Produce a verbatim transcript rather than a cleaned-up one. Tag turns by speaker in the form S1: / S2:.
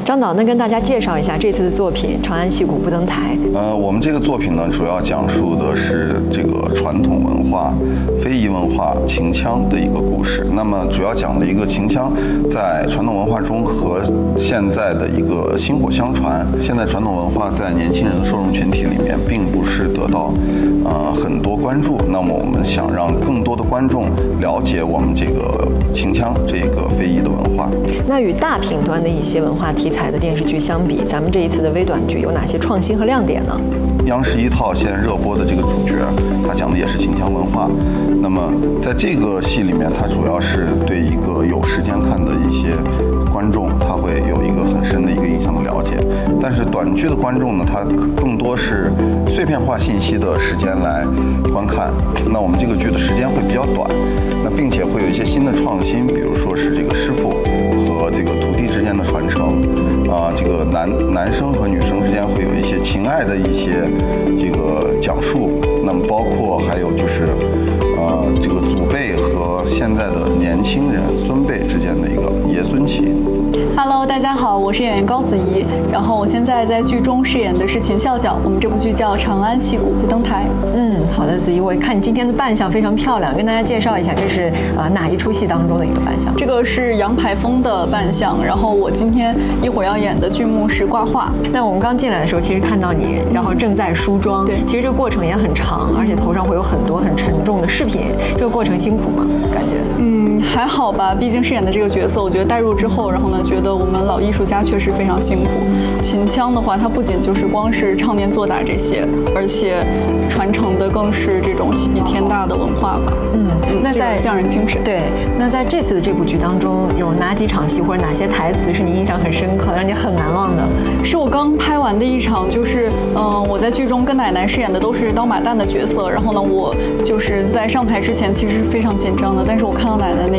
S1: 张导，那跟大家介绍一下这次的作品《长安戏骨不登台》。
S2: 呃，我们这个作品呢，主要讲述的是这个传统文化、非遗文化秦腔的一个故事。那么，主要讲了一个秦腔在传统文化中和现在的一个薪火相传。现在传统文化在年轻人的受众群体里面，并不是得到呃很多关注。那么，我们想让更多的观众了解我们这个秦腔这个非遗的文化。
S1: 那与大品端的一些文化题材的电视剧相比，咱们这一次的微短剧有哪些创新和亮点呢？
S2: 央视一套现在热播的这个主角，他讲的也是秦腔文化。那么在这个戏里面，他主要是对一个有时间看的一些观众，他会有一个很深的一个印象的了解。但是短剧的观众呢，他更多是碎片化信息的时间来观看。那我们这个剧的时间会比较短，那并且会有一些新的创新，比如说是这个师傅和这个徒弟之间的传承，啊、呃，这个男男生和女生之间会有一些情爱的一些这个讲述。那么包括还有就是，呃，这个祖辈和现在的年轻人孙辈之间的一个爷孙情。
S3: Hello， 大家好，我是演员高子怡，然后我现在在剧中饰演的是秦笑笑。我们这部剧叫《长安戏骨不登台》。
S1: 嗯，好的，子怡，我看你今天的扮相非常漂亮，跟大家介绍一下，这是啊、呃、哪一出戏当中的一个扮相？
S3: 这个是杨排风的扮相，然后我今天一会儿要演的剧目是挂画。
S1: 那我们刚进来的时候，其实看到你，然后正在梳妆，对，其实这个过程也很长，而且头上会有很多很沉重的饰品，这个过程辛苦吗？感觉？
S3: 嗯，还好吧，毕竟饰演的这个角色，我觉得带入之后，然后呢，觉得我们老艺术家确实非常辛苦。秦腔的话，它不仅就是光是唱念做打这些，而且传承的更是这种喜比天大的文化吧。
S1: 嗯，那在
S3: 匠人精神。
S1: 对，那在这次的这部剧当中，有哪几场戏或者哪些台词是你印象很深刻，让你很难忘的？
S3: 是我刚拍完的一场，就是嗯、呃，我在剧中跟奶奶饰演的都是刀马旦的角色，然后呢，我就是在上台之前其实是非常紧张的，但是我看到奶奶那